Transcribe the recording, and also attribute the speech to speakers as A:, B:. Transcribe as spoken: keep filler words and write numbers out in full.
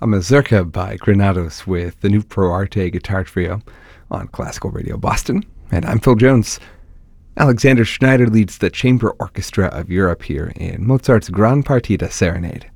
A: a mazurka by Granados with the new Pro Arte Guitar Trio on Classical Radio Boston. And I'm Phil Jones. Alexander Schneider leads the Chamber Orchestra of Europe here in Mozart's Gran Partita Serenade.